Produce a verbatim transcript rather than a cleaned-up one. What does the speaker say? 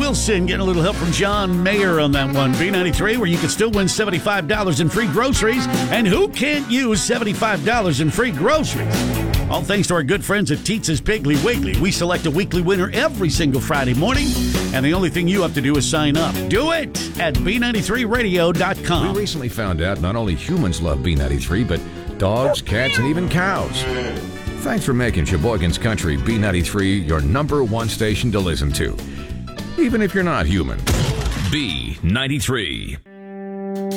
Wilson getting a little help from John Mayer on that one. B ninety-three, where you can still win seventy-five dollars in free groceries. And who can't use seventy-five dollars in free groceries? All thanks to our good friends at Teetz's Piggly Wiggly. We select a weekly winner every single Friday morning, and the only thing you have to do is sign up. Do it at B ninety-three radio dot com. We recently found out not only humans love B ninety-three, but dogs, cats, and even cows. Thanks for making Sheboygan's Country B ninety-three your number one station to listen to, even if you're not human. B ninety-three.